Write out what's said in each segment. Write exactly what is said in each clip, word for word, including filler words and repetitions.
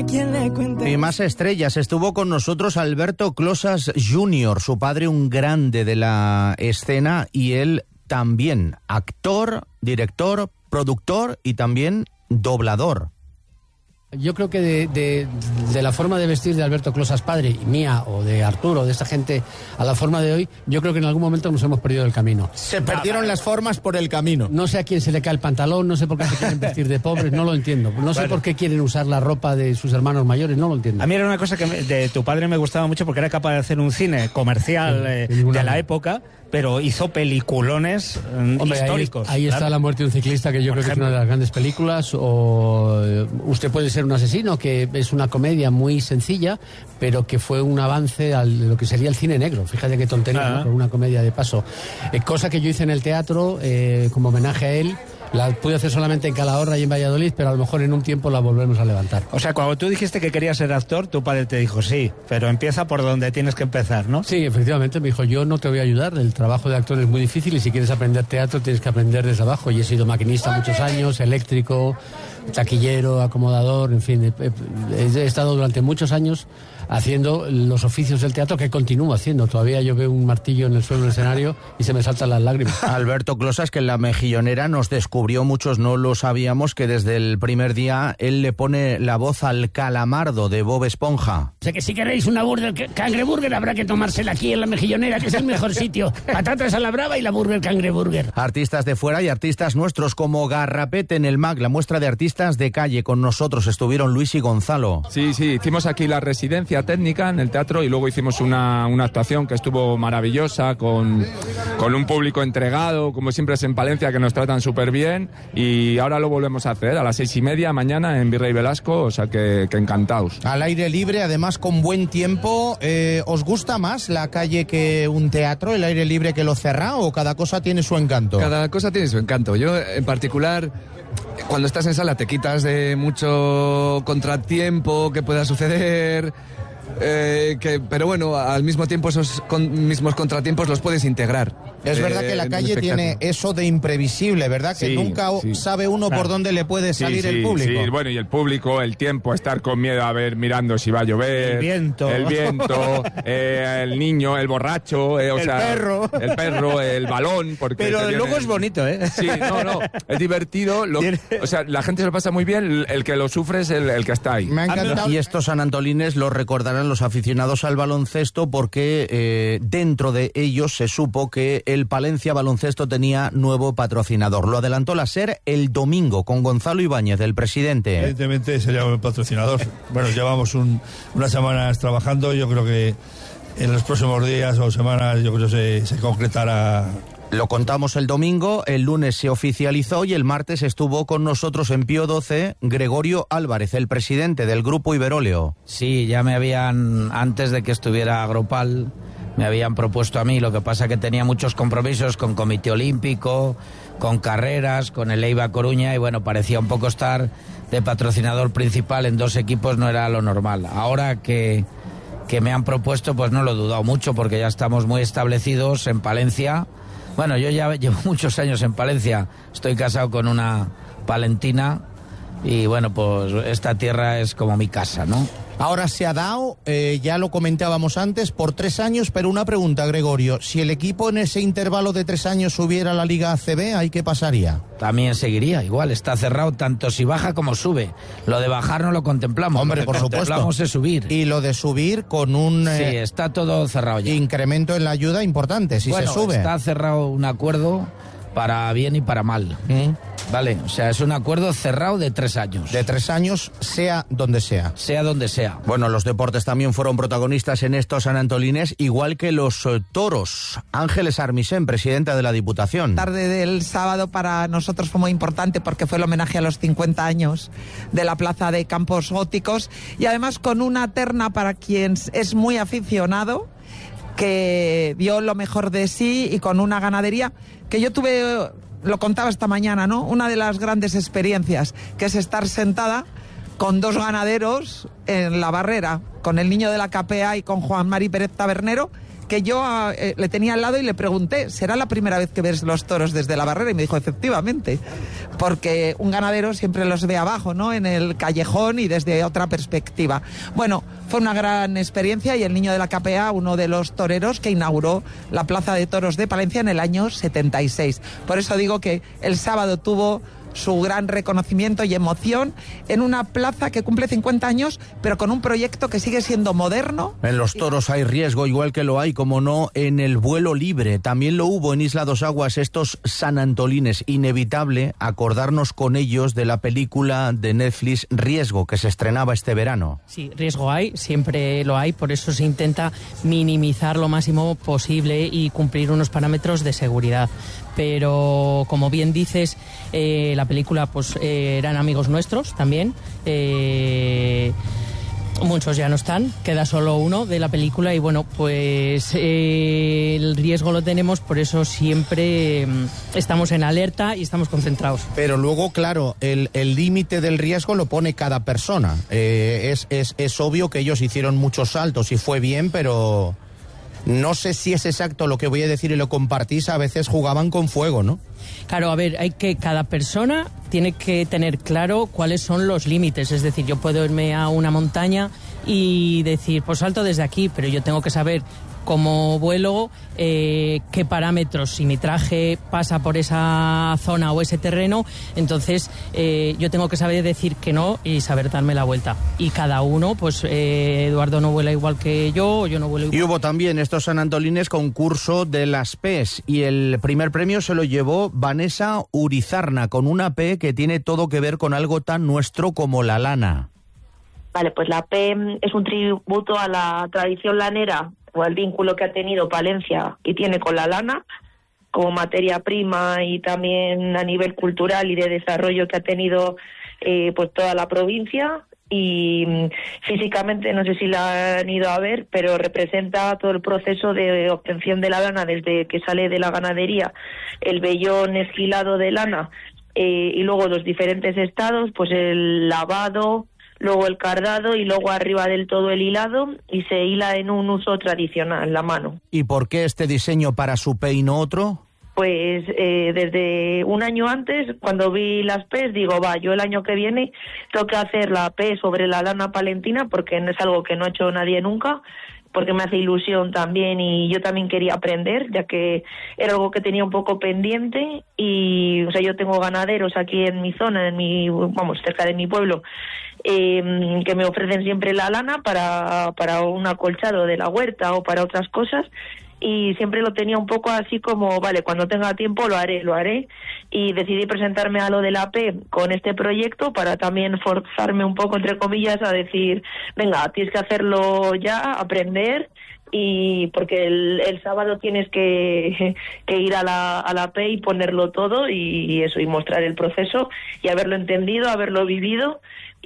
quien le cuente. Y más estrellas. Estuvo con nosotros Alberto Closas junior, su padre, un grande de la escena, y él también actor, director, productor y también doblador. Yo creo que de, de, de la forma de vestir de Alberto Closas padre, y mía, o de Arturo, de esta gente, a la forma de hoy, yo creo que en algún momento nos hemos perdido el camino. Se perdieron ah, las formas por el camino. No sé a quién se le cae el pantalón, no sé por qué se quieren vestir de pobres, no lo entiendo. No sé bueno. por qué quieren usar la ropa de sus hermanos mayores, no lo entiendo. A mí era una cosa que me, de tu padre me gustaba mucho porque era capaz de hacer un cine comercial sí, eh, de la época, pero hizo peliculones eh, Hombre, históricos. Ahí, ahí claro. está La muerte de un ciclista, que yo por creo ejemplo. que es una de las grandes películas, o eh, Usted puede ser un asesino, que es una comedia muy sencilla, pero que fue un avance a lo que sería el cine negro. Fíjate qué tontería, ¿no? Por una comedia de paso. Eh, cosa que yo hice en el teatro, eh, como homenaje a él. La pude hacer solamente en Calahorra y en Valladolid, pero a lo mejor en un tiempo la volvemos a levantar. O sea, cuando tú dijiste que querías ser actor, tu padre te dijo sí, pero empieza por donde tienes que empezar, ¿no? Sí, efectivamente, me dijo, yo no te voy a ayudar, el trabajo de actor es muy difícil y si quieres aprender teatro tienes que aprender desde abajo. Y he sido maquinista muchos años, eléctrico, taquillero, acomodador, en fin, he, he, he estado durante muchos años haciendo los oficios del teatro, que continúo haciendo. Todavía yo veo un martillo en el suelo del escenario y se me saltan las lágrimas. Alberto Closas, que en La Mejillonera nos descubrió, muchos no lo sabíamos, que desde el primer día él le pone la voz al Calamardo de Bob Esponja. O sea que si queréis una burger cangreburger habrá que tomársela aquí en La Mejillonera, que es el mejor sitio. Patatas a la brava y la burger cangreburger. Artistas de fuera y artistas nuestros como Garrapete en el M A C, la muestra de artistas de calle. Con nosotros estuvieron Luis y Gonzalo. Sí, sí, hicimos aquí la residencia técnica en el teatro y luego hicimos una, una actuación que estuvo maravillosa con, con un público entregado, como siempre es en Palencia, que nos tratan súper bien, y ahora lo volvemos a hacer a las seis y media mañana en Virrey Velasco, o sea que, que encantados. Al aire libre, además con buen tiempo. eh, ¿Os gusta más la calle que un teatro, el aire libre que lo cerrado, o cada cosa tiene su encanto? Cada cosa tiene su encanto. Yo en particular, cuando estás en sala te quitas de mucho contratiempo que pueda suceder, eh, que, pero bueno, al mismo tiempo esos con, mismos contratiempos los puedes integrar. Es eh, verdad que la calle tiene eso de imprevisible, ¿verdad? Que sí, nunca sí. sabe uno claro. por dónde le puede salir sí, sí, el público. Sí, bueno, y el público, el tiempo, estar con miedo a ver, mirando si va a llover. El viento. El viento, eh, el niño, el borracho. Eh, o el sea, perro. El perro, el balón. Porque Pero viene... luego es bonito, ¿eh? Sí, no, no, es divertido. Lo... O sea, la gente se lo pasa muy bien, el, el que lo sufre es el, el que está ahí. Me ha encantado. Y estos sanantolines los recordarán los aficionados al baloncesto, porque eh, dentro de ellos se supo que el Palencia Baloncesto tenía nuevo patrocinador. Lo adelantó la SER el domingo con Gonzalo Ibáñez, el presidente. Evidentemente sería un patrocinador. Bueno, llevamos un, unas semanas trabajando. Yo creo que en los próximos días o semanas yo creo que se, se concretará. Lo contamos el domingo, el lunes se oficializó y el martes estuvo con nosotros en Pío doce Gregorio Álvarez, el presidente del Grupo Iberóleo. Sí, ya me habían, antes de que estuviera Agropal, me habían propuesto a mí, lo que pasa que tenía muchos compromisos con Comité Olímpico, con carreras, con el Eibar Coruña, y bueno, parecía un poco estar de patrocinador principal en dos equipos, no era lo normal. Ahora que, que me han propuesto, pues no lo he dudado mucho, porque ya estamos muy establecidos en Palencia. Bueno, yo ya llevo muchos años en Palencia, estoy casado con una palentina, y bueno, pues esta tierra es como mi casa, ¿no? Ahora se ha dado, eh, ya lo comentábamos antes, por tres años, pero una pregunta, Gregorio, si el equipo en ese intervalo de tres años subiera a la Liga A C B, ¿ahí qué pasaría? También seguiría, igual, está cerrado tanto si baja como sube. Lo de bajar no lo contemplamos. Hombre, lo por que supuesto. Contemplamos es subir. Y lo de subir con un Sí, eh, está todo cerrado ya. incremento en la ayuda importante, si bueno, se sube. Está cerrado un acuerdo para bien y para mal. ¿Mm? Vale, o sea, es un acuerdo cerrado de tres años. De tres años, sea donde sea. Sea donde sea. Bueno, los deportes también fueron protagonistas en estos sanantolines, igual que los eh, toros. Ángeles Armisen, presidenta de la Diputación. La tarde del sábado para nosotros fue muy importante porque fue el homenaje a los cincuenta años de la Plaza de Campos Góticos, y además con una terna para quien es muy aficionado, que dio lo mejor de sí, y con una ganadería que yo tuve, lo contaba esta mañana, ¿no? Una de las grandes experiencias, que es estar sentada con dos ganaderos en la barrera, con el niño de la Capea y con Juan Mari Pérez Tabernero, que yo eh, le tenía al lado y le pregunté, ¿será la primera vez que ves los toros desde la barrera? Y me dijo, efectivamente, porque un ganadero siempre los ve abajo, ¿no? En el callejón y desde otra perspectiva. Bueno, fue una gran experiencia y el niño de la K P A, uno de los toreros que inauguró la Plaza de Toros de Palencia en el año setenta y seis. Por eso digo que el sábado tuvo su gran reconocimiento y emoción en una plaza que cumple cincuenta años, pero con un proyecto que sigue siendo moderno. En los toros hay riesgo, igual que lo hay, como no, en el vuelo libre. También lo hubo en Isla Dos Aguas, estos sanantolines. Inevitable acordarnos con ellos de la película de Netflix Riesgo, que se estrenaba este verano. Sí, riesgo hay, siempre lo hay, por eso se intenta minimizar lo máximo posible y cumplir unos parámetros de seguridad. Pero, como bien dices, eh, la película pues eh, eran amigos nuestros también. Eh, muchos ya no están, queda solo uno de la película y bueno, pues eh, el riesgo lo tenemos, por eso siempre eh, estamos en alerta y estamos concentrados. Pero luego, claro, el límite del riesgo lo pone cada persona. Eh, es, es, es obvio que ellos hicieron muchos saltos y fue bien, pero... No sé si es exacto lo que voy a decir y lo compartís, a veces jugaban con fuego, ¿no? Claro, a ver, hay que cada persona tiene que tener claro cuáles son los límites, es decir, yo puedo irme a una montaña y decir, pues salto desde aquí, pero yo tengo que saber cómo vuelo, eh, qué parámetros, si mi traje pasa por esa zona o ese terreno, entonces eh, yo tengo que saber decir que no y saber darme la vuelta. Y cada uno, pues eh, Eduardo no vuela igual que yo, yo no vuelo igual. Y hubo también estos sanantolines concurso de las P's y el primer premio se lo llevó Vanessa Urizarna con una P que tiene todo que ver con algo tan nuestro como la lana. Vale, pues la P es un tributo a la tradición lanera o al vínculo que ha tenido Palencia y tiene con la lana como materia prima y también a nivel cultural y de desarrollo que ha tenido eh, pues toda la provincia. Y físicamente no sé si la han ido a ver, pero representa todo el proceso de obtención de la lana desde que sale de la ganadería, el vellón esquilado de lana eh, y luego los diferentes estados, pues el lavado, luego el cardado y luego arriba del todo el hilado y se hila en un uso tradicional, la mano. ¿Y por qué este diseño para su P y no otro? Pues eh, desde un año antes, cuando vi las P's, digo, va, yo el año que viene tengo que hacer la P sobre la lana palentina porque no es algo que no ha hecho nadie nunca, porque me hace ilusión también y yo también quería aprender, ya que era algo que tenía un poco pendiente y, o sea, yo tengo ganaderos aquí en mi zona, en mi, vamos, cerca de mi pueblo, eh, que me ofrecen siempre la lana para, para un acolchado de la huerta o para otras cosas. Y siempre lo tenía un poco así como, vale, cuando tenga tiempo lo haré, lo haré. Y decidí presentarme a lo de la P con este proyecto para también forzarme un poco, entre comillas, a decir, venga, tienes que hacerlo ya, aprender, y porque el, el sábado tienes que, que ir a la, a la P y ponerlo todo y, y eso, y mostrar el proceso y haberlo entendido, haberlo vivido.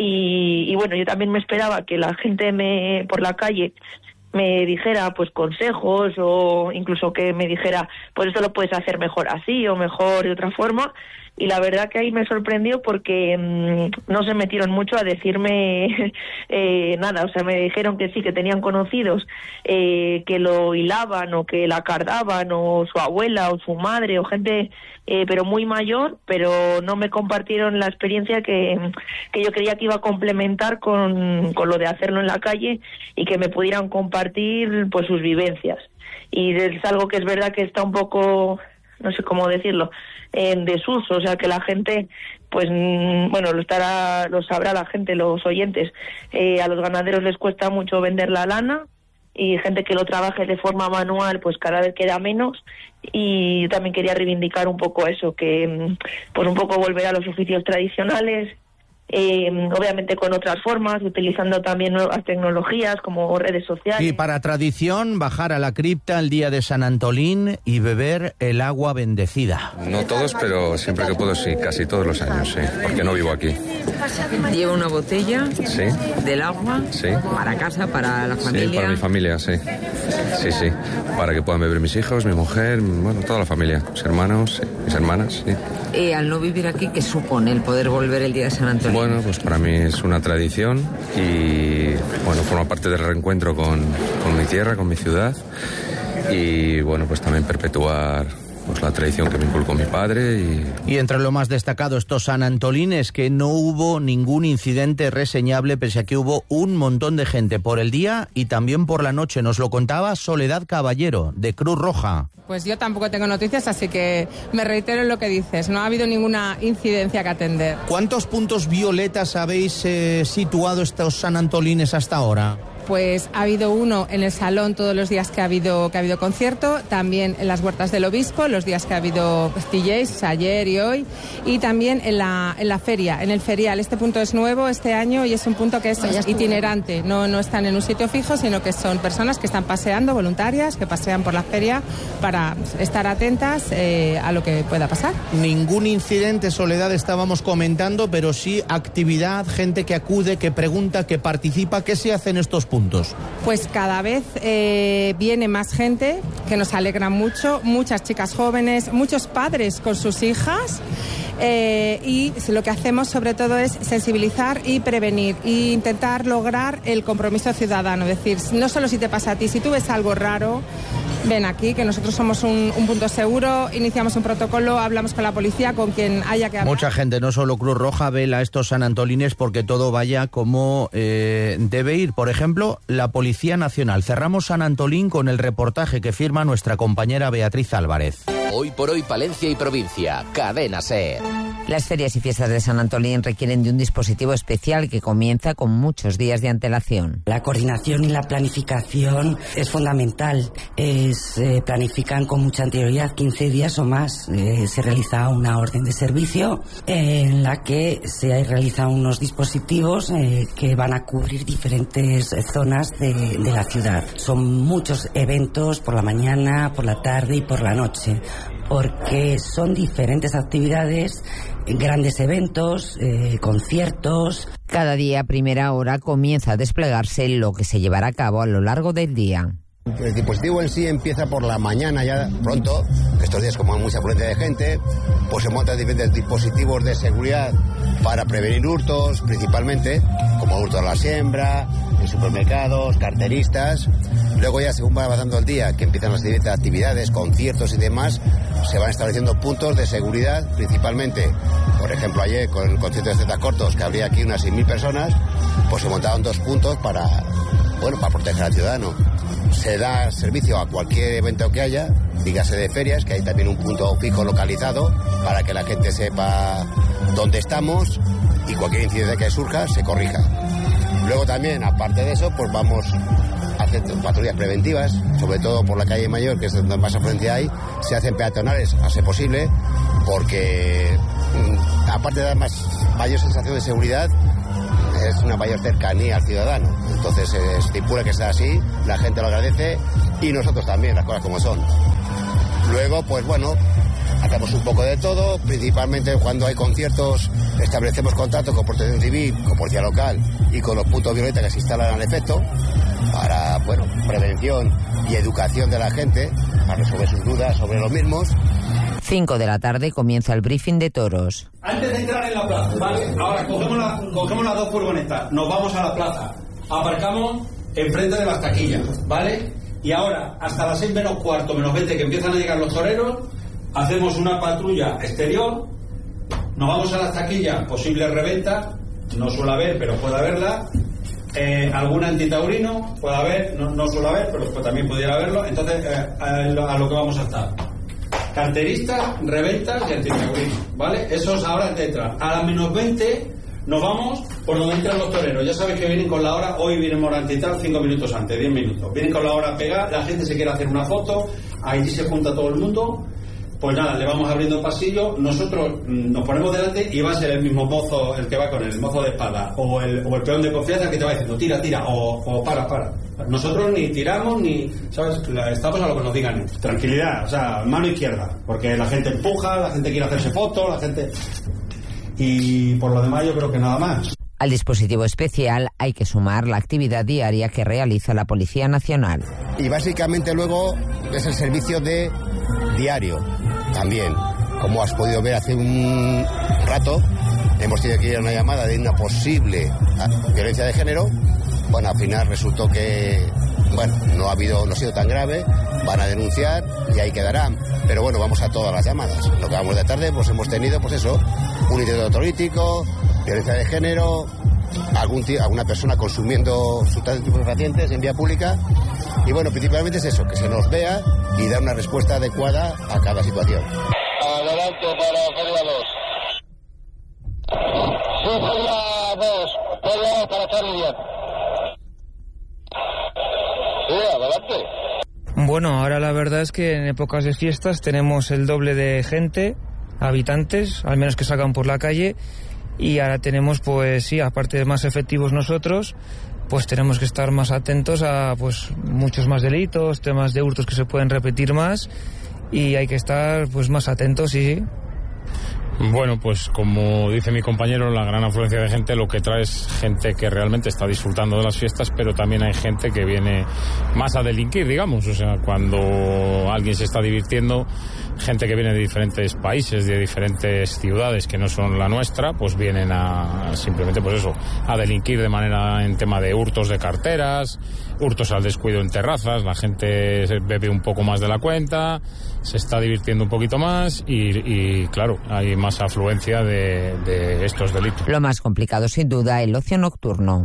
Y, y bueno, yo también me esperaba que la gente me por la calle me dijera pues consejos o incluso que me dijera pues esto lo puedes hacer mejor así o mejor de otra forma, y la verdad que ahí me sorprendió porque mmm, no se metieron mucho a decirme eh, nada, o sea, me dijeron que sí, que tenían conocidos eh, que lo hilaban o que la cardaban o su abuela o su madre o gente eh, pero muy mayor, pero no me compartieron la experiencia que, que yo creía que iba a complementar con, con lo de hacerlo en la calle y que me pudieran compartir pues sus vivencias. Y es algo que es verdad que está un poco, no sé cómo decirlo, en desuso, o sea que la gente, pues bueno, lo estará, lo sabrá la gente, los oyentes, eh, a los ganaderos les cuesta mucho vender la lana y gente que lo trabaje de forma manual pues cada vez queda menos, y yo también quería reivindicar un poco eso, que pues un poco volver a los oficios tradicionales. Eh, obviamente con otras formas, utilizando también nuevas tecnologías como redes sociales. Y para tradición, bajar a la cripta el día de San Antolín y beber el agua bendecida. No todos, pero siempre que puedo sí, casi todos los años, sí, porque no vivo aquí. Llevo una botella sí. del agua sí. para casa, para la familia. Sí, para mi familia, sí. Sí, sí, para que puedan beber mis hijos, mi mujer, bueno, toda la familia, mis hermanos, sí, mis hermanas, sí. Y al no vivir aquí, ¿qué supone el poder volver el día de San Antolín? Bueno, pues para mí es una tradición y bueno, forma parte del reencuentro con, con mi tierra, con mi ciudad, y bueno, pues también perpetuar pues la tradición que me inculcó mi padre. Y... y entre lo más destacado estos San Antolines, que no hubo ningún incidente reseñable, pese a que hubo un montón de gente por el día y también por la noche. Nos lo contaba Soledad Caballero, de Cruz Roja. Pues yo tampoco tengo noticias, así que me reitero en lo que dices. No ha habido ninguna incidencia que atender. ¿Cuántos puntos violetas habéis eh, situado estos San Antolines hasta ahora? Pues ha habido uno en el salón todos los días que ha habido que ha habido concierto, también en las huertas del obispo, los días que ha habido D Js, ayer y hoy, y también en la, en la feria, en el ferial. Este punto es nuevo este año y es un punto que es itinerante, no, no están en un sitio fijo, sino que son personas que están paseando, voluntarias, que pasean por la feria para estar atentas eh, a lo que pueda pasar. Ningún incidente, Soledad, estábamos comentando, pero sí actividad, gente que acude, que pregunta, que participa. ¿Qué se hace en estos puntos? Pues cada vez eh, viene más gente, que nos alegra mucho, muchas chicas jóvenes, muchos padres con sus hijas, eh, y lo que hacemos sobre todo es sensibilizar y prevenir e intentar lograr el compromiso ciudadano. Es decir, no solo si te pasa a ti, si tú ves algo raro, ven aquí, que nosotros somos un, un punto seguro, iniciamos un protocolo, hablamos con la policía, con quien haya que hablar. Mucha gente, no solo Cruz Roja, vela a estos San Antolines porque todo vaya como eh, debe ir. Por ejemplo, la Policía Nacional. Cerramos San Antolín con el reportaje que firma nuestra compañera Beatriz Álvarez. Hoy por hoy, Palencia y provincia. Cadena SER. Las ferias y fiestas de San Antolín requieren de un dispositivo especial que comienza con muchos días de antelación. La coordinación y la planificación es fundamental. Es, eh, planifican con mucha anterioridad, quince días o más. Eh, se realiza una orden de servicio eh, en la que se realizan unos dispositivos eh, que van a cubrir diferentes zonas de, de la ciudad. Son muchos eventos por la mañana, por la tarde y por la noche, porque son diferentes actividades, grandes eventos, eh, conciertos. Cada día a primera hora comienza a desplegarse lo que se llevará a cabo a lo largo del día. El dispositivo en sí empieza por la mañana ya pronto, estos días como hay mucha afluencia de gente, pues se montan diferentes dispositivos de seguridad para prevenir hurtos, principalmente, como hurtos a la siembra, en supermercados, carteristas. Luego ya según va avanzando el día, que empiezan las diferentes actividades, conciertos y demás, se van estableciendo puntos de seguridad, principalmente, por ejemplo ayer con el concierto de Zetas Cortos, que habría aquí unas seis mil personas, pues se montaron dos puntos para, bueno, para proteger al ciudadano. Se da servicio a cualquier evento que haya, dígase de ferias, que hay también un punto fijo localizado para que la gente sepa dónde estamos y cualquier incidencia que surja se corrija. Luego también, aparte de eso, pues vamos a hacer patrullas preventivas, sobre todo por la calle Mayor, que es donde más afluencia hay, se hacen peatonales a ser posible, porque aparte de dar más mayor sensación de seguridad, es una mayor cercanía al ciudadano. Entonces se estipula que sea así, la gente lo agradece y nosotros también, las cosas como son. Luego, pues bueno, hacemos un poco de todo, principalmente cuando hay conciertos establecemos contacto con Protección Civil, con Policía Local y con los puntos violetas que se instalan al efecto para, bueno, prevención y educación de la gente, para resolver sus dudas sobre los mismos. cinco de la tarde comienza el briefing de toros. Antes de entrar en la plaza, ¿vale? Ahora cogemos, la, cogemos las dos furgonetas, nos vamos a la plaza, aparcamos enfrente de las taquillas, ¿vale? Y ahora, hasta las seis menos cuarto, menos veinte, que empiezan a llegar los toreros, hacemos una patrulla exterior, nos vamos a las taquillas, posibles reventas, no suele haber, pero puede haberla, eh, algún antitaurino, puede haber, no, no suele haber, pero pues también pudiera haberlo, entonces eh, a, lo, a lo que vamos a estar. Carteristas, reventas y antitaurinos, ¿vale? Esos ahora te entran. A las menos veinte nos vamos por donde entran los toreros. Ya sabes que vienen con la hora, hoy vienen Morantital cinco minutos antes, diez minutos. Vienen con la hora pegada, la gente se quiere hacer una foto, ahí se junta todo el mundo. Pues nada, le vamos abriendo pasillo, nosotros nos ponemos delante y va a ser el mismo mozo el que va con el mozo de espada o el, o el peón de confianza el que te va diciendo tira, tira o, o para, para. Nosotros ni tiramos ni, ¿sabes? Estamos a lo que nos digan. Tranquilidad, o sea, mano izquierda, porque la gente empuja, la gente quiere hacerse fotos, la gente... Y por lo demás yo creo que nada más. Al dispositivo especial hay que sumar la actividad diaria que realiza la Policía Nacional. Y básicamente luego es el servicio de diario también. Como has podido ver hace un rato, hemos tenido que ir a una llamada de una posible violencia de género. Bueno, al final resultó que bueno, no ha habido, no ha sido tan grave, van a denunciar y ahí quedarán. Pero bueno, vamos a todas las llamadas. Lo que vamos de tarde, pues hemos tenido, pues eso, un intento autolítico, violencia de género, algún tío, alguna persona consumiendo sustancias estupefacientes en vía pública. Y bueno, principalmente es eso, que se nos vea y dar una respuesta adecuada a cada situación. Adelante para Feria dos. Sí, Feria dos. Feria dos para Charlie Díaz. Sí, adelante. Bueno, ahora la verdad es que en épocas de fiestas tenemos el doble de gente, habitantes, al menos que salgan por la calle, y ahora tenemos, pues sí, aparte de más efectivos nosotros, pues tenemos que estar más atentos a pues muchos más delitos, temas de hurtos que se pueden repetir más, y hay que estar pues más atentos, sí. Bueno, pues como dice mi compañero, la gran afluencia de gente lo que trae es gente que realmente está disfrutando de las fiestas, pero también hay gente que viene más a delinquir, digamos. O sea, cuando alguien se está divirtiendo, gente que viene de diferentes países, de diferentes ciudades que no son la nuestra, pues vienen a simplemente, pues eso, a delinquir de manera en tema de hurtos de carteras, hurtos al descuido en terrazas, la gente bebe un poco más de la cuenta, se está divirtiendo un poquito más y, y claro, hay más afluencia de, de estos delitos. Lo más complicado, sin duda, el ocio nocturno.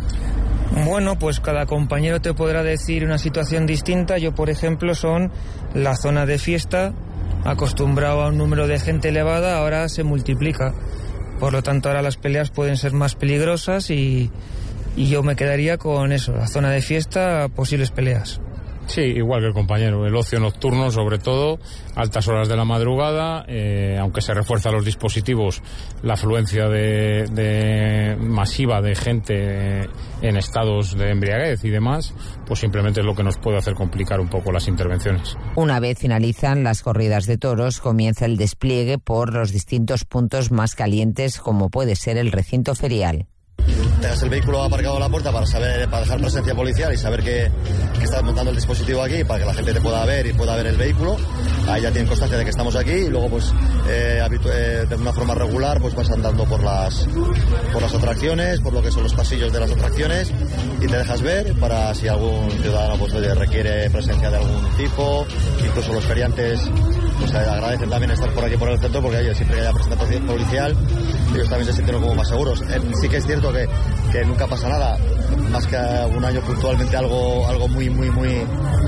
Bueno, pues cada compañero te podrá decir una situación distinta. Yo, por ejemplo, son la zona de fiesta, acostumbrado a un número de gente elevada, ahora se multiplica. Por lo tanto, ahora las peleas pueden ser más peligrosas y, y yo me quedaría con eso, la zona de fiesta, posibles peleas. Sí, igual que el compañero, el ocio nocturno, sobre todo, altas horas de la madrugada, eh, aunque se refuerzan los dispositivos, la afluencia de, de masiva de gente en estados de embriaguez y demás, pues simplemente es lo que nos puede hacer complicar un poco las intervenciones. Una vez finalizan las corridas de toros, comienza el despliegue por los distintos puntos más calientes, como puede ser el recinto ferial. Tengas el vehículo aparcado a la puerta para saber, para dejar presencia policial y saber que, que estás montando el dispositivo aquí para que la gente te pueda ver y pueda ver el vehículo. Ahí ya tienen constancia de que estamos aquí y luego pues eh, habitu- eh, de una forma regular pues vas andando por las por las atracciones, por lo que son los pasillos de las atracciones y te dejas ver para si algún ciudadano pues oye, requiere presencia de algún tipo. Incluso los feriantes pues agradecen también estar por aquí por el centro porque oye, siempre que haya presencia policial ellos también se sienten como más seguros. Eh, sí que es cierto que, que nunca pasa nada, más que un año puntualmente algo algo muy muy muy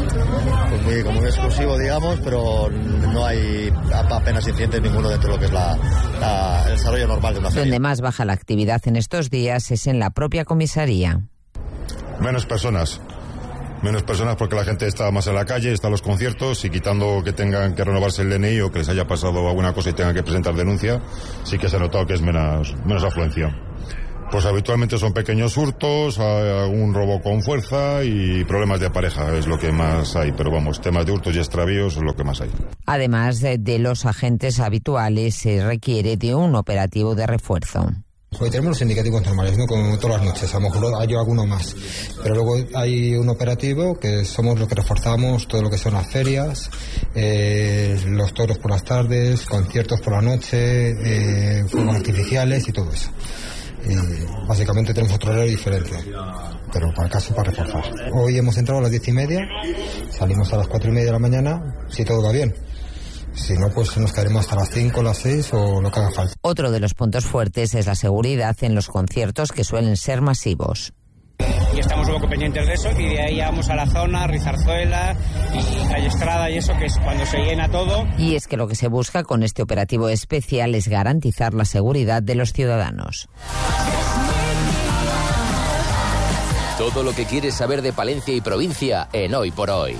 pues muy, como muy exclusivo digamos, pero no hay apenas incidentes ninguno dentro de lo que es la, la, el desarrollo normal de una feria. Donde más baja la actividad en estos días es en la propia comisaría. Menos personas. Menos personas porque la gente está más en la calle, está en los conciertos y quitando que tengan que renovarse el D N I o que les haya pasado alguna cosa y tengan que presentar denuncia, sí que se ha notado que es menos, menos afluencia. Pues habitualmente son pequeños hurtos, algún robo con fuerza y problemas de pareja, es lo que más hay. Pero vamos, temas de hurtos y extravíos es lo que más hay. Además de, de los agentes habituales, se requiere de un operativo de refuerzo. Hoy tenemos los indicativos normales, ¿no? Como todas las noches, a lo mejor hay alguno más. Pero luego hay un operativo que somos los que reforzamos todo lo que son las ferias, eh, los toros por las tardes, conciertos por la noche, eh, fuegos artificiales y todo eso. Eh, básicamente tenemos otro horario diferente, pero para el caso para reforzar. Hoy hemos entrado a las diez y media, salimos a las cuatro y media de la mañana, si todo va bien. Si no, pues nos quedaremos hasta las cinco, las seis o lo que haga falta. Otro de los puntos fuertes es la seguridad en los conciertos que suelen ser masivos. Y estamos un poco pendientes de eso y de ahí vamos a la zona, Rizarzuela y Calle Estrada y eso, que es cuando se llena todo. Y es que lo que se busca con este operativo especial es garantizar la seguridad de los ciudadanos. Todo lo que quieres saber de Palencia y provincia en Hoy por Hoy.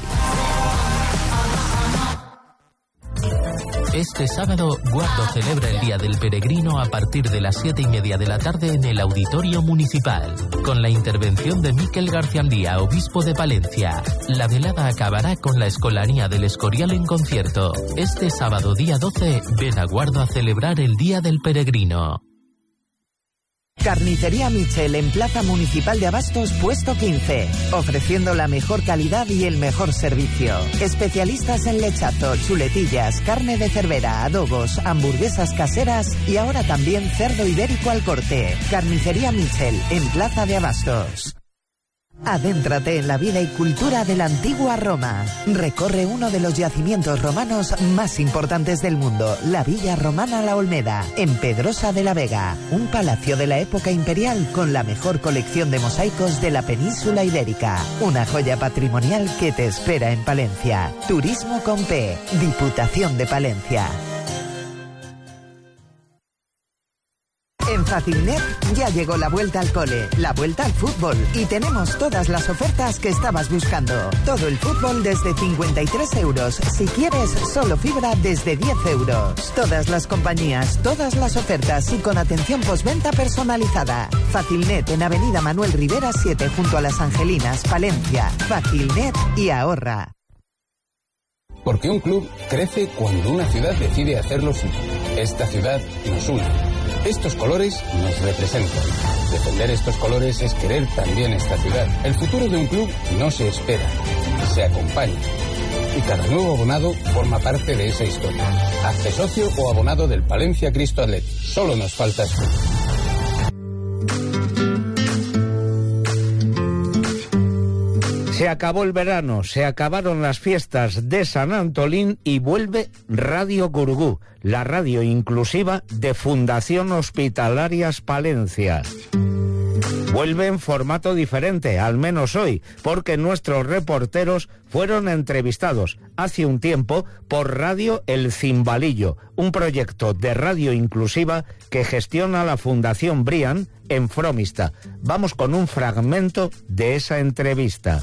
Este sábado, Guardo celebra el Día del Peregrino a partir de las siete y media de la tarde en el Auditorio Municipal, con la intervención de Miquel Garciandía, obispo de Palencia. La velada acabará con la Escolanía del Escorial en concierto. Este sábado, día doce, ven a Guardo a celebrar el Día del Peregrino. Carnicería Michel en Plaza Municipal de Abastos, puesto quince, ofreciendo la mejor calidad y el mejor servicio. Especialistas en lechazo, chuletillas, carne de cervera, adobos, hamburguesas caseras y ahora también cerdo ibérico al corte. Carnicería Michel en Plaza de Abastos. Adéntrate en la vida y cultura de la antigua Roma. Recorre uno de los yacimientos romanos más importantes del mundo, la Villa Romana La Olmeda, en Pedrosa de la Vega. Un palacio de la época imperial con la mejor colección de mosaicos de la península ibérica. Una joya patrimonial que te espera en Palencia. Turismo con P, Diputación de Palencia. En Facilnet ya llegó la vuelta al cole, la vuelta al fútbol y tenemos todas las ofertas que estabas buscando. Todo el fútbol desde cincuenta y tres euros. Si quieres, solo fibra desde diez euros. Todas las compañías, todas las ofertas y con atención postventa personalizada. Facilnet en Avenida Manuel Rivera siete junto a Las Angelinas, Palencia. Facilnet y ahorra. Porque un club crece cuando una ciudad decide hacerlo suyo. Esta ciudad nos une. Estos colores nos representan. Defender estos colores es querer también esta ciudad. El futuro de un club no se espera, se acompaña. Y cada nuevo abonado forma parte de esa historia. Hazte socio o abonado del Palencia Cristo Athletic. Solo nos faltas tú. Se acabó el verano, se acabaron las fiestas de San Antolín y vuelve Radio Gurugú, la radio inclusiva de Fundación Hospitalarias Palencia. Vuelve en formato diferente, al menos hoy, porque nuestros reporteros fueron entrevistados hace un tiempo por Radio El Cimbalillo, un proyecto de radio inclusiva que gestiona la Fundación Brian en Fromista. Vamos con un fragmento de esa entrevista.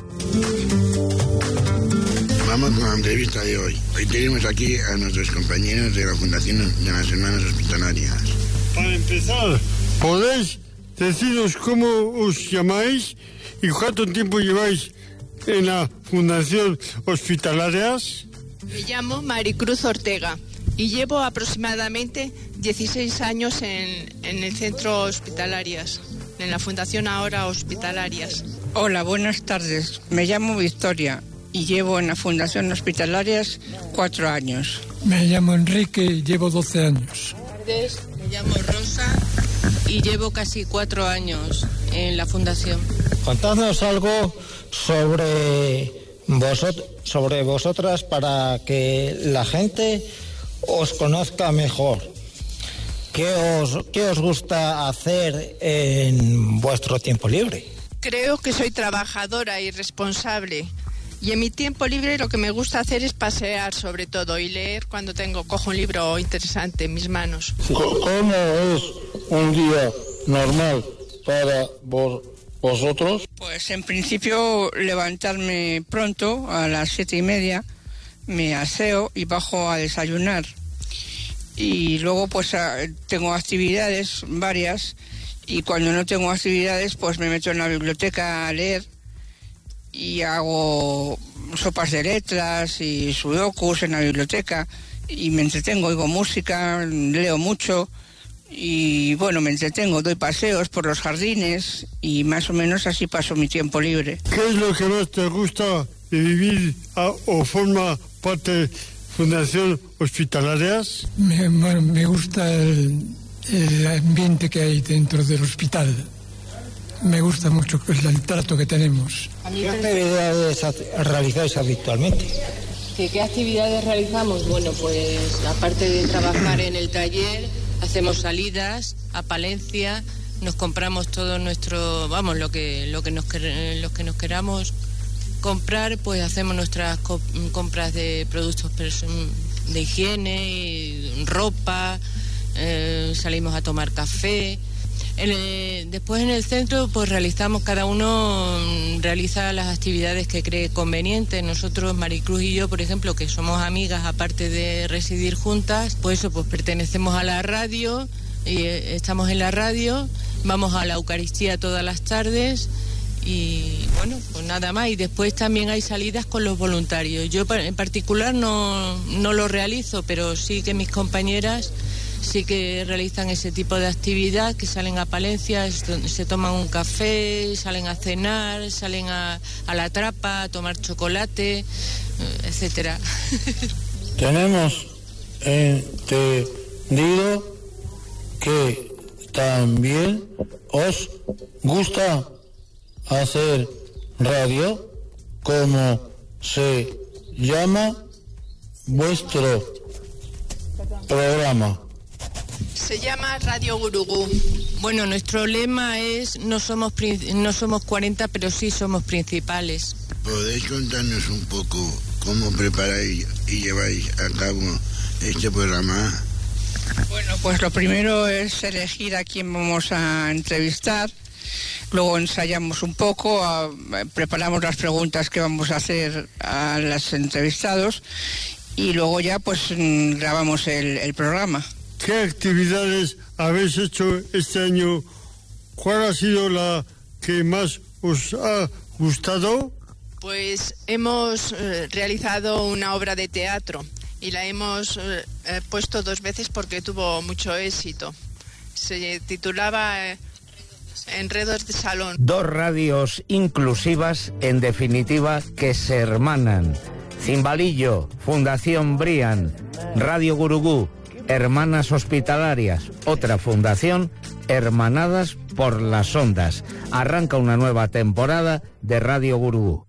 Vamos con la entrevista de hoy. Hoy tenemos aquí a nuestros compañeros de la Fundación de las Hermanas Hospitalarias. Para empezar, ¿podéis deciros cómo os llamáis y cuánto tiempo lleváis en la Fundación Hospitalarias? Me llamo Maricruz Ortega y llevo aproximadamente dieciséis años en, en el Centro Hospitalarias, en la Fundación ahora Hospitalarias. Hola, buenas tardes. Me llamo Victoria y llevo en la Fundación Hospitalarias cuatro años. Me llamo Enrique y llevo doce años. Me llamo Rosa y llevo casi cuatro años en la Fundación. Contadnos algo sobre, vosot- sobre vosotras para que la gente os conozca mejor. ¿Qué os, qué os gusta hacer en vuestro tiempo libre? Creo que soy trabajadora y responsable. Y en mi tiempo libre lo que me gusta hacer es pasear sobre todo y leer cuando tengo cojo un libro interesante en mis manos. ¿Cómo es un día normal para vos, vosotros? Pues en principio levantarme pronto a las siete y media, me aseo y bajo a desayunar. Y luego pues tengo actividades varias y cuando no tengo actividades pues me meto en la biblioteca a leer y hago sopas de letras y sudokus en la biblioteca y me entretengo, oigo música, leo mucho y bueno, me entretengo, doy paseos por los jardines y más o menos así paso mi tiempo libre. ¿Qué es lo que más te gusta de vivir a, o forma parte de Fundación Hospitalarias? Me, me gusta el, el ambiente que hay dentro del hospital. Me gusta mucho el trato que tenemos. ¿Qué actividades realizáis habitualmente? ¿Qué, ¿Qué actividades realizamos? Bueno, pues aparte de trabajar en el taller, hacemos salidas a Palencia, nos compramos todo nuestro, vamos, lo que lo que nos lo que nos queramos comprar, pues hacemos nuestras co- compras de productos de higiene, y ropa, eh, salimos a tomar café. En el, después en el centro pues realizamos, cada uno realiza las actividades que cree conveniente. Nosotros, Maricruz y yo, por ejemplo, que somos amigas aparte de residir juntas, pues eso, pues pertenecemos a la radio y eh, estamos en la radio, vamos a la Eucaristía todas las tardes y bueno, pues nada más. Y después también hay salidas con los voluntarios. Yo en particular no, no lo realizo, pero sí que mis compañeras sí que realizan ese tipo de actividad, que salen a Palencia, se toman un café, salen a cenar, salen a, a la trapa, a tomar chocolate, etcétera. Tenemos entendido que también os gusta hacer Radio, ¿cómo se llama vuestro programa? Se llama Radio Gurugú. Bueno, nuestro lema es no somos no somos cuarenta, pero sí somos principales. ¿Podéis contarnos un poco cómo preparáis y lleváis a cabo este programa? Bueno, pues lo primero es elegir a quién vamos a entrevistar. Luego ensayamos un poco, a, preparamos las preguntas que vamos a hacer a los entrevistados y luego ya pues grabamos el, el programa. ¿Qué actividades habéis hecho este año? ¿Cuál ha sido la que más os ha gustado? Pues hemos eh, realizado una obra de teatro y la hemos eh, puesto dos veces porque tuvo mucho éxito. Se titulaba eh, Enredos de Salón. Dos radios inclusivas, en definitiva, que se hermanan. Cimbalillo, Fundación Brian, Radio Gurugú, Hermanas Hospitalarias, otra fundación, hermanadas por las ondas. Arranca una nueva temporada de Radio Gurugú.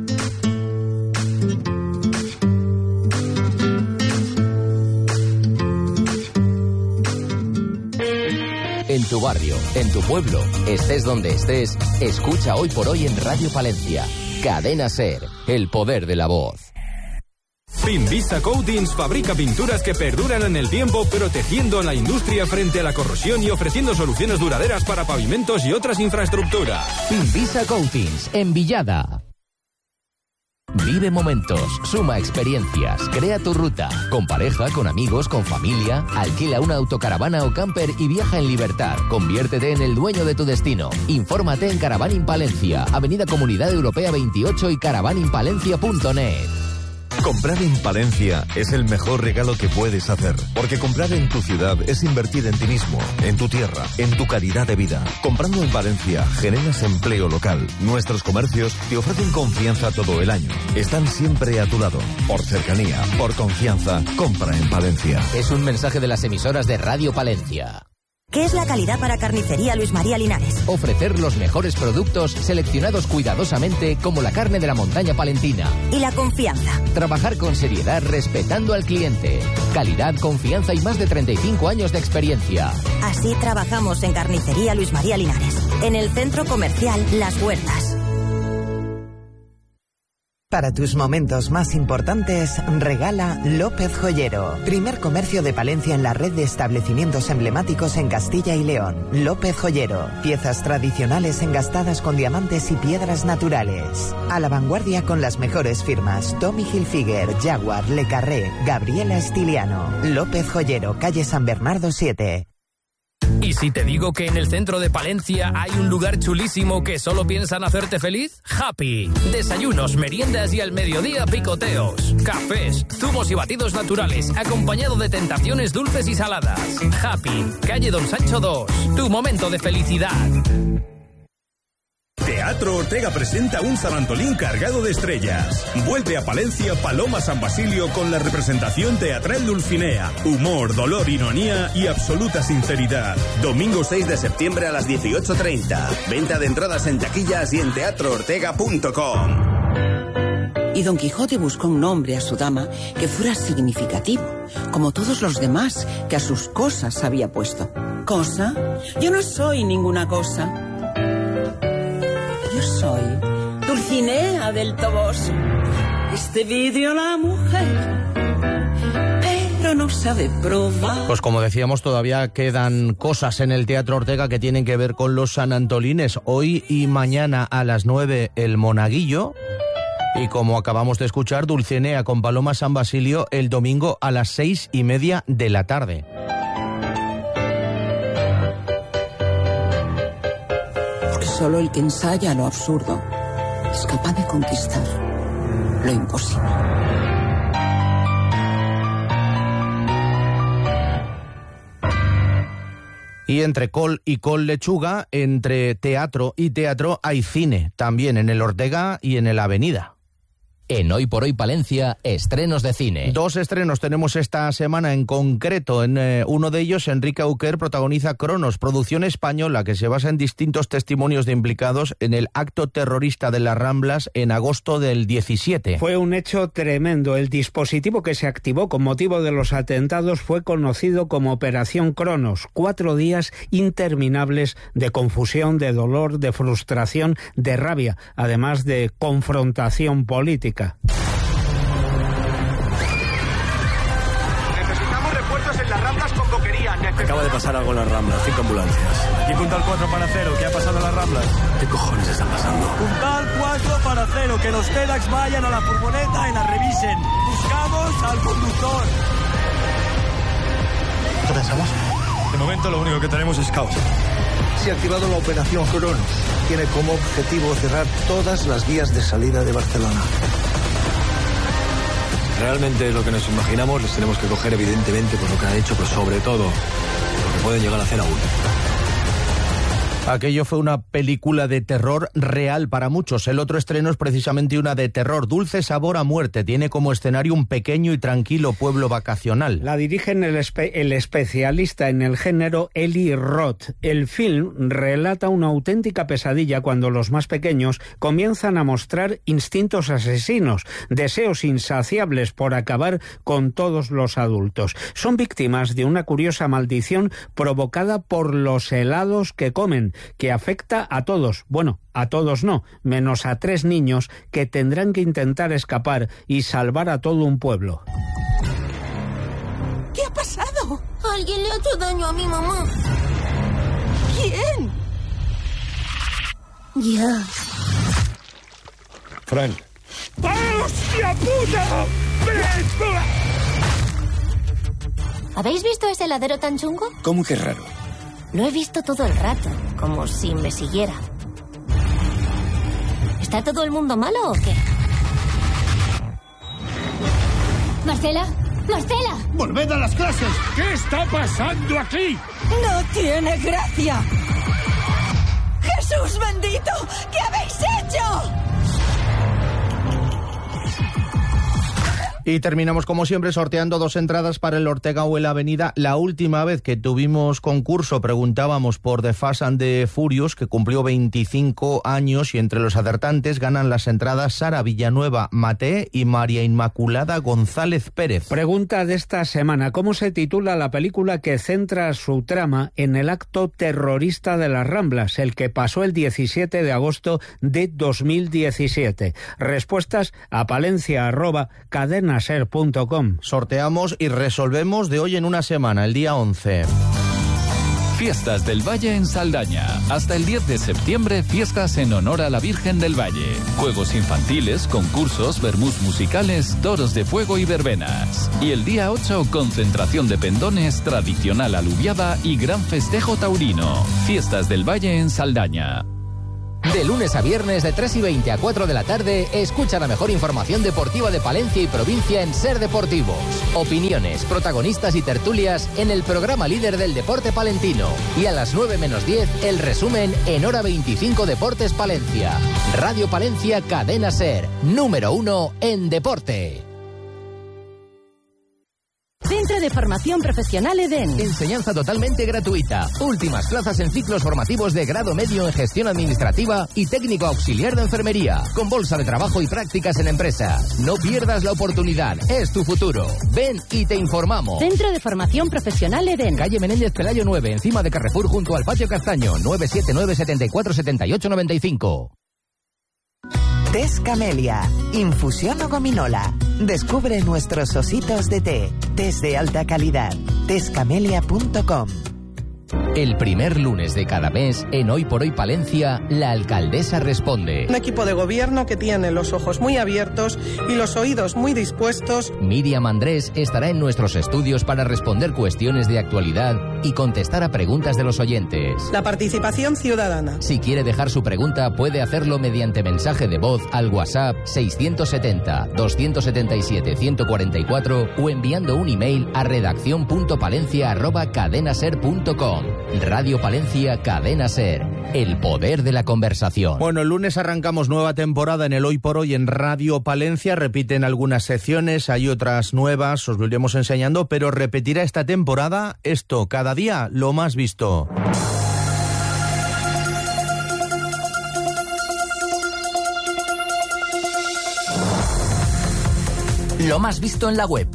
En tu barrio, en tu pueblo, estés donde estés, escucha Hoy por Hoy en Radio Palencia. Cadena SER, el poder de la voz. Finvisa Coatings fabrica pinturas que perduran en el tiempo, protegiendo a la industria frente a la corrosión y ofreciendo soluciones duraderas para pavimentos y otras infraestructuras. Finvisa Coatings, en Villada. Vive momentos, suma experiencias, crea tu ruta. Con pareja, con amigos, con familia. Alquila una autocaravana o camper y viaja en libertad. Conviértete en el dueño de tu destino. Infórmate en Caravaning Palencia, Avenida Comunidad Europea veintiocho y caravaning palencia punto net. Comprar en Palencia es el mejor regalo que puedes hacer, porque comprar en tu ciudad es invertir en ti mismo, en tu tierra, en tu calidad de vida. Comprando en Palencia generas empleo local. Nuestros comercios te ofrecen confianza todo el año. Están siempre a tu lado. Por cercanía, por confianza, compra en Palencia. Es un mensaje de las emisoras de Radio Palencia. ¿Qué es la calidad para Carnicería Luis María Linares? Ofrecer los mejores productos seleccionados cuidadosamente como la carne de la montaña palentina. ¿Y la confianza? Trabajar con seriedad respetando al cliente. Calidad, confianza y más de treinta y cinco años de experiencia. Así trabajamos en Carnicería Luis María Linares, en el Centro Comercial Las Huertas. Para tus momentos más importantes, regala López Joyero. Primer comercio de Palencia en la red de establecimientos emblemáticos en Castilla y León. López Joyero. Piezas tradicionales engastadas con diamantes y piedras naturales. A la vanguardia con las mejores firmas: Tommy Hilfiger, Jaguar, Le Carré, Gabriela Estiliano. López Joyero, calle San Bernardo siete. ¿Y si te digo que en el centro de Palencia hay un lugar chulísimo que solo piensan hacerte feliz? Happy. Desayunos, meriendas y al mediodía picoteos. Cafés, zumos y batidos naturales, acompañado de tentaciones dulces y saladas. Happy. Calle Don Sancho dos. Tu momento de felicidad. Teatro Ortega presenta un San Antolín cargado de estrellas. Vuelve a Palencia Paloma San Basilio con la representación teatral Dulcinea. Humor, dolor, ironía y absoluta sinceridad. Domingo seis de septiembre a las dieciocho treinta. Venta de entradas en taquillas y en teatro ortega punto com. Y Don Quijote buscó un nombre a su dama que fuera significativo, como todos los demás que a sus cosas había puesto. ¿Cosa? Yo no soy ninguna cosa. Yo soy Dulcinea del Toboso. Este vidrio la mujer, pero no sabe probar. Pues como decíamos, todavía quedan cosas en el Teatro Ortega que tienen que ver con los sanantolines. Hoy y mañana a las nueve el Monaguillo. Y como acabamos de escuchar, Dulcinea con Paloma San Basilio el domingo a las seis y media de la tarde. Solo el que ensaya lo absurdo es capaz de conquistar lo imposible. Y entre col y col lechuga, entre teatro y teatro, hay cine, también en el Ortega y en el Avenida. En Hoy por Hoy Palencia, estrenos de cine. Dos estrenos tenemos esta semana en concreto. En eh, uno de ellos, Enrique Auquer protagoniza Cronos, producción española que se basa en distintos testimonios de implicados en el acto terrorista de las Ramblas en agosto del diecisiete. Fue un hecho tremendo. El dispositivo que se activó con motivo de los atentados fue conocido como Operación Cronos. Cuatro días interminables de confusión, de dolor, de frustración, de rabia, además de confrontación política. Necesitamos refuerzos en las Ramblas con boquería. Necesitamos... Acaba de pasar algo en las Ramblas, cinco ambulancias. Aquí puntal cuatro para cero, ¿qué ha pasado en las Ramblas? ¿Qué cojones está pasando? Puntal cuatro para cero, que los TEDx vayan a la furgoneta y la revisen. Buscamos al conductor. ¿Qué pensamos? De momento lo único que tenemos es caos. Se ha activado la operación Cronos. Tiene como objetivo cerrar todas las vías de salida de Barcelona. Realmente lo que nos imaginamos les tenemos que coger evidentemente por lo que han hecho, pero sobre todo lo que pueden llegar a hacer aún. Aquello fue una película de terror real para muchos. El otro estreno es precisamente una de terror. Dulce sabor a muerte. Tiene como escenario un pequeño y tranquilo pueblo vacacional. La dirigen el, espe- el especialista en el género Eli Roth. El film relata una auténtica pesadilla cuando los más pequeños comienzan a mostrar instintos asesinos, deseos insaciables por acabar con todos los adultos. Son víctimas de una curiosa maldición provocada por los helados que comen, que afecta a todos, bueno, a todos no, menos a tres niños que tendrán que intentar escapar y salvar a todo un pueblo. ¿Qué ha pasado? Alguien le ha hecho daño a mi mamá. ¿Quién? Ya. Frank. ¡Hostia puta! ¿Habéis visto ese heladero tan chungo? ¿Cómo que raro? Lo he visto todo el rato, como si me siguiera. ¿Está todo el mundo malo o qué? ¿Marcela? ¡Marcela! ¡Volved a las clases! ¿Qué está pasando aquí? ¡No tiene gracia! ¡Jesús bendito! ¿Qué habéis hecho? Y terminamos como siempre sorteando dos entradas para el Ortega o el Avenida. La última vez que tuvimos concurso preguntábamos por The Fast and the Furious, que cumplió veinticinco años, y entre los acertantes ganan las entradas Sara Villanueva Mate y María Inmaculada González Pérez. Pregunta de esta semana: ¿cómo se titula la película que centra su trama en el acto terrorista de las Ramblas, el que pasó el diecisiete de agosto de dos mil diecisiete? Respuestas a palencia arroba cadena ser punto com. Sorteamos y resolvemos de hoy en una semana, el día once. Fiestas del Valle en Saldaña. Hasta el diez de septiembre, fiestas en honor a la Virgen del Valle. Juegos infantiles, concursos, vermús musicales, toros de fuego y verbenas. Y el día ocho, concentración de pendones, tradicional aluviada y gran festejo taurino. Fiestas del Valle en Saldaña. De lunes a viernes de tres y veinte a cuatro de la tarde, escucha la mejor información deportiva de Palencia y provincia en Ser Deportivos. Opiniones, protagonistas y tertulias en el programa líder del deporte palentino. Y a las nueve menos diez, el resumen en Hora veinticinco Deportes Palencia. Radio Palencia, Cadena Ser, número uno en deporte. Centro de Formación Profesional Edén. Enseñanza totalmente gratuita. Últimas plazas en ciclos formativos de grado medio en gestión administrativa y técnico auxiliar de enfermería, con bolsa de trabajo y prácticas en empresas. No pierdas la oportunidad, es tu futuro. Ven y te informamos. Centro de Formación Profesional Edén. Calle Menéndez Pelayo nueve, encima de Carrefour, junto al Patio Castaño. nueve siete nueve, siete cuatro, siete ocho nueve cinco. Tés Camelia, infusión o gominola. Descubre nuestros ositos de té. Tés de alta calidad. tés camelia punto com. El primer lunes de cada mes, en Hoy por Hoy Palencia, la alcaldesa responde. Un equipo de gobierno que tiene los ojos muy abiertos y los oídos muy dispuestos. Miriam Andrés estará en nuestros estudios para responder cuestiones de actualidad y contestar a preguntas de los oyentes. La participación ciudadana. Si quiere dejar su pregunta, puede hacerlo mediante mensaje de voz al WhatsApp seiscientos setenta, doscientos setenta y siete, ciento cuarenta y cuatro o enviando un email a redacción punto palencia arroba cadenaser punto com. Radio Palencia Cadena Ser. El poder de la conversación. Bueno, el lunes arrancamos nueva temporada en el Hoy por Hoy en Radio Palencia. Repiten algunas secciones, hay otras nuevas, os lo iremos enseñando, pero repetirá esta temporada esto, cada día lo más visto. Lo más visto en la web.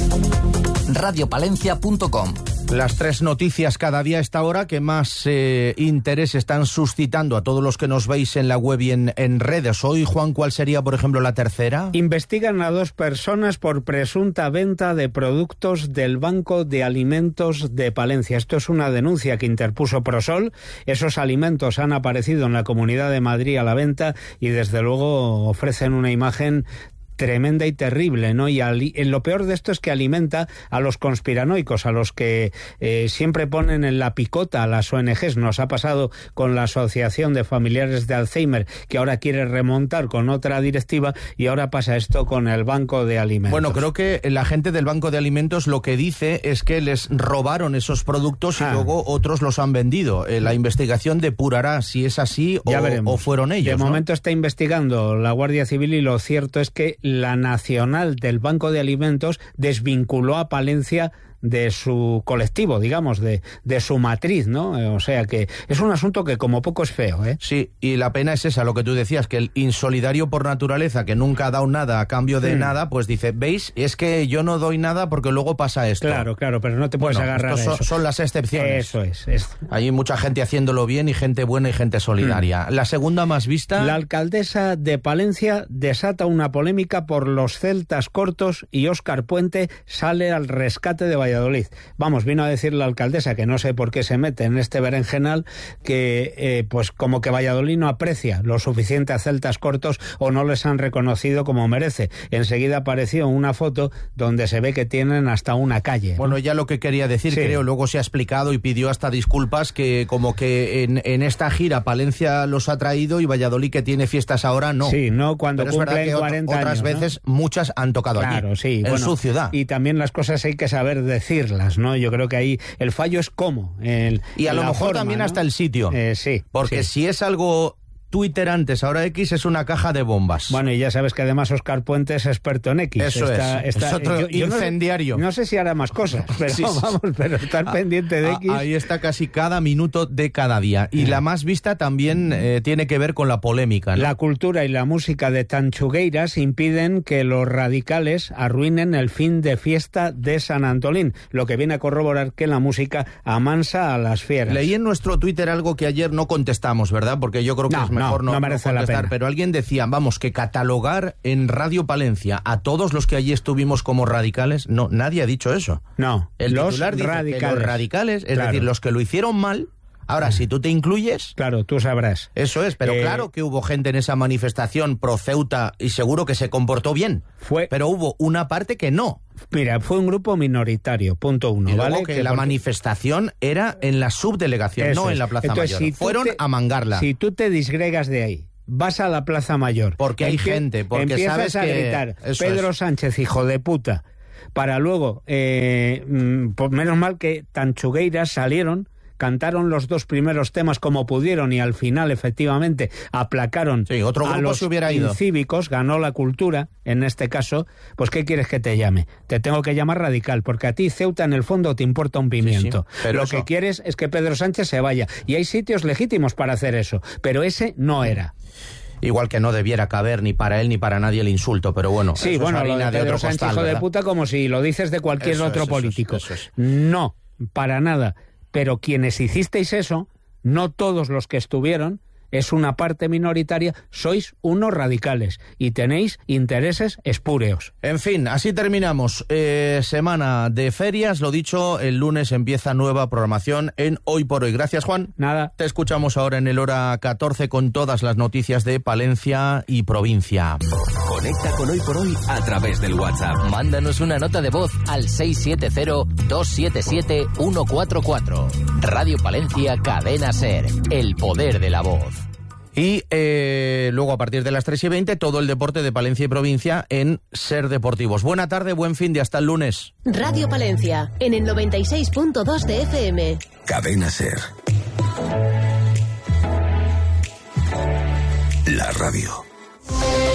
radio palencia punto com. Las tres noticias cada día a esta hora que más eh, interés están suscitando a todos los que nos veis en la web y en, en redes. Hoy, Juan, ¿cuál sería, por ejemplo, la tercera? Investigan a dos personas por presunta venta de productos del Banco de Alimentos de Palencia. Esto es una denuncia que interpuso Prosol. Esos alimentos han aparecido en la Comunidad de Madrid a la venta y, desde luego, ofrecen una imagen tremenda y terrible, ¿no? Y ali- lo peor de esto es que alimenta a los conspiranoicos, a los que eh, siempre ponen en la picota a las O N Ges. Nos ha pasado con la Asociación de Familiares de Alzheimer, que ahora quiere remontar con otra directiva, y ahora pasa esto con el Banco de Alimentos. Bueno, creo que la gente del Banco de Alimentos lo que dice es que les robaron esos productos y ah. luego otros los han vendido. Eh, la investigación depurará si es así o, o fueron ellos. De ¿no? momento está investigando la Guardia Civil y lo cierto es que la Nacional del Banco de Alimentos desvinculó a Palencia de su colectivo, digamos, de, de su matriz, ¿no? O sea que es un asunto que como poco es feo, ¿eh? Sí, y la pena es esa, lo que tú decías, que el insolidario por naturaleza, que nunca ha dado nada a cambio de mm. nada, pues dice, ¿veis? Es que yo no doy nada porque luego pasa esto. Claro, claro, pero no te puedes bueno, agarrar a son, eso. Son las excepciones. Eso es, es. Hay mucha gente haciéndolo bien y gente buena y gente solidaria. Mm. La segunda más vista... La alcaldesa de Palencia desata una polémica por los celtas cortos y Óscar Puente sale al rescate de Valladolid. Vamos, vino a decir la alcaldesa, que no sé por qué se mete en este berenjenal, que eh, pues como que Valladolid no aprecia lo suficiente a celtas cortos o no les han reconocido como merece. Enseguida apareció una foto donde se ve que tienen hasta una calle, ¿no? Bueno, ya lo que quería decir, sí. creo, luego se ha explicado y pidió hasta disculpas, que como que en, en esta gira Palencia los ha traído y Valladolid, que tiene fiestas ahora, no. Sí, no, cuando Pero cumplen es cuarenta otro, otras años, veces ¿no? muchas han tocado claro, allí, sí, en bueno, su ciudad. Y también las cosas hay que saber decirlas, ¿no? Yo creo que ahí el fallo es cómo. El, y a lo mejor forma, también ¿no? hasta el sitio. Eh, sí. Porque sí. si es algo... Twitter antes, ahora X es una caja de bombas. Bueno, y ya sabes que además Óscar Puente es experto en X. Eso está, es, está, es otro yo, yo incendiario. No, no sé si hará más cosas, pero sí, vamos, pero estar ah, pendiente de X... Ahí está casi cada minuto de cada día. Y eh. la más vista también eh, tiene que ver con la polémica, ¿no? La cultura y la música de Tanchugueiras impiden que los radicales arruinen el fin de fiesta de San Antolín, lo que viene a corroborar que la música amansa a las fieras. Leí en nuestro Twitter algo que ayer no contestamos, ¿verdad? Porque yo creo que no, es mejor no, no, no merece no la contestar, pena. Pero alguien decía, vamos, que catalogar en Radio Palencia a todos los que allí estuvimos como radicales, no, nadie ha dicho eso. No, el los titular dice radicales. Que los radicales, es claro. decir, los que lo hicieron mal. Ahora, si tú te incluyes... Claro, tú sabrás. Eso es, pero eh, claro que hubo gente en esa manifestación pro Ceuta y seguro que se comportó bien. Fue, pero hubo una parte que no. Mira, fue un grupo minoritario, punto uno, y luego ¿vale? que, que la porque... manifestación era en la subdelegación, Eso no es. en la Plaza Entonces, Mayor. Si Fueron te, a mangarla. Si tú te disgregas de ahí, vas a la Plaza Mayor... Porque hay empie- gente, porque empiezas sabes a que... gritar, Eso Pedro es. Sánchez, hijo de puta, para luego... Eh, pues menos mal que Tanchugueiras salieron... Cantaron los dos primeros temas como pudieron y al final efectivamente aplacaron sí, otro grupo a los se hubiera ido. incívicos, ganó la cultura, en este caso, pues ¿qué quieres que te llame? Te tengo que llamar radical, porque a ti Ceuta en el fondo te importa un pimiento. Sí, sí, pero Lo eso... que quieres es que Pedro Sánchez se vaya y hay sitios legítimos para hacer eso, pero ese no era. Igual que no debiera caber ni para él ni para nadie el insulto, pero bueno, sí, eso bueno, es harina lo de Pedro de otro Sánchez, costal, hijo ¿verdad? de puta, como si lo dices de cualquier eso otro es, político. Eso es, eso es. No, para nada. Pero quienes hicisteis eso, no todos los que estuvieron, es una parte minoritaria, sois unos radicales y tenéis intereses espúreos. En fin, así terminamos. Eh, semana de ferias, lo dicho, el lunes empieza nueva programación en Hoy por Hoy. Gracias, Juan. Nada. Te escuchamos ahora en el hora catorce con todas las noticias de Palencia y provincia. Conecta con Hoy por Hoy a través del WhatsApp. Mándanos una nota de voz al seis siete cero, dos siete siete, uno cuatro cuatro. Radio Palencia Cadena Ser. El poder de la voz. Y eh, luego a partir de las tres y veinte todo el deporte de Palencia y provincia en Ser Deportivos. Buena tarde, buen fin de hasta el lunes. Radio Palencia, en el noventa y seis punto dos de F M. Cadena Ser. La radio.